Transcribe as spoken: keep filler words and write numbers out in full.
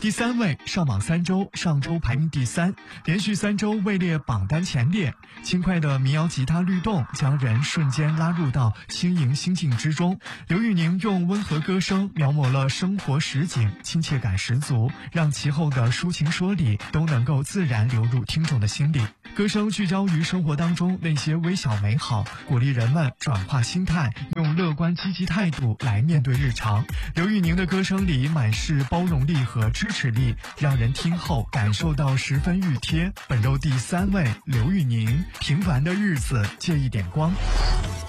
第三位，上榜三周，上周排名第三，连续三周位列榜单前列。轻快的民谣吉他律动将人瞬间拉入到轻盈心境之中。刘宇宁用温和歌声描摹了生活实景，亲切感十足，让其后的抒情说理都能够自然流入听众的心里。歌声聚焦于生活当中那些微小美好，鼓励人们转化心态，用乐观积极态度来面对日常。刘宇宁的歌声里满是包容力和支持力，让人听后感受到十分熨贴。本周第三位，刘宇宁，平凡的日子借一点光。